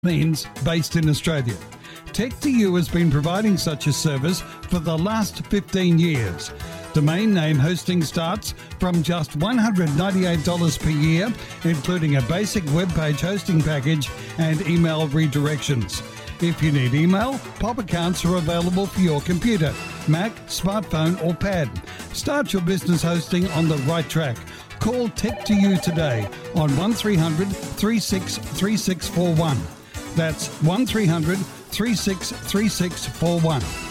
means based in Australia. Tech2U has been providing such a service for the last 15 years. Domain name hosting starts from just $198 per year, including a basic web page hosting package and email redirections. If you need email, POP accounts are available for your computer, Mac, smartphone or pad. Start your business hosting on the right track. Call Tech2U today on 1300 36 3641. That's 1300 36 3641.